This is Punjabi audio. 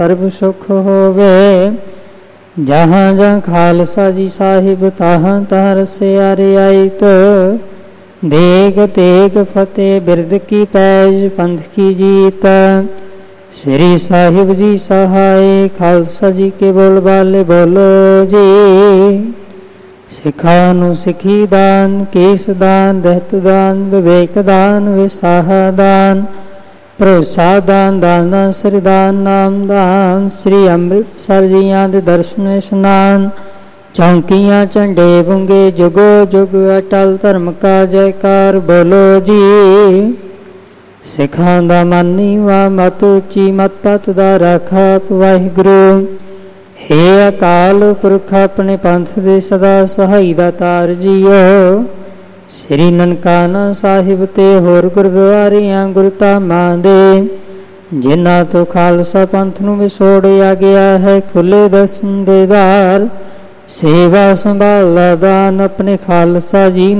ਸਰਬ ਸੁਖ ਹੋਵੇ। ਜਹਾਂ ਜਹਾਂ ਖਾਲਸਾ ਜੀ ਸਾਹਿਬ ਤਾਹਾਂ ਤਹਾਂ ਰਸਿਆ ਰਿਆਇਤ। ਦੇਗ ਤੇਗ ਫਤਿਹ ਬਿਰਦ ਕੀ ਪੈਜ ਪੰਥ ਕੀ ਜੀਤ। ਸ੍ਰੀ ਸਾਹਿਬ ਜੀ ਸਹਾਏ ਖਾਲਸਾ ਜੀ ਕੇ ਬੋਲ ਬਾਲੇ ਬੋਲੋ ਜੀ। ਸਿੱਖਾਂ ਨੂੰ ਸਿੱਖੀ ਦਾਨ, ਕੇਸ ਦਾਨ, ਰਹਿਤ ਦਾਨ, ਵਿਵੇਕ ਦਾਨ, ਵਿਸਾਹ ਦਾਨ, ਭਰੋਸਾ ਦਾਨ, ਦਾਨਾ ਸ੍ਰੀ ਦਾਨ, ਨਾਮ ਦਾਨ, ਸ੍ਰੀ ਅੰਮ੍ਰਿਤਸਰ ਜੀਆਂ ਦੇ ਦਰਸ਼ਨ ਇਸ਼ਨਾਨ। ਚੌਂਕੀਆਂ ਝੰਡੇ ਬੁੰਗੇ ਜੁਗੋ ਜੁਗ ਅਟਲ ਧਰਮ ਕਾ ਜੈਕਾਰ ਬੋਲੋ ਜੀ। ਸਿੱਖਾਂ ਦਾ ਮਨ ਨੀਵਾਂ ਮਤ ਉੱਚੀ ਮਤ ਪਤ ਦਾ ਰਾਖਾ ਵਾਹਿਗੁਰੂ। ਹੇ ਅਕਾਲ ਪੁਰਖ ਆਪਣੇ ਪੰਥ ਦੇ ਸਦਾ ਸਹਾਈ ਦਾ ਤਾਰ ਜੀਓ। ਸ੍ਰੀ ਨਨਕਾਣਾ ਸਾਹਿਬ ਤੇ ਹੋਰ ਗੁਰਦੁਆਰਿਆਂ ਗੁਰਧਾਮਾਂ ਦੇ ਜਿਨ੍ਹਾਂ ਤੋਂ ਖਾਲਸਾ ਪੰਥ ਨੂੰ ਵਿਛੋੜਿਆ ਗਿਆ ਹੈ ਖੁੱਲੇ ਦਰਸ਼ਨ ਦੇ ਦਾਰ। ਸੇਵਾ ਸੰਭਾਲਾ ਦਾਨ ਆਪਣੇ ਖਾਲਸਾ ਜੀ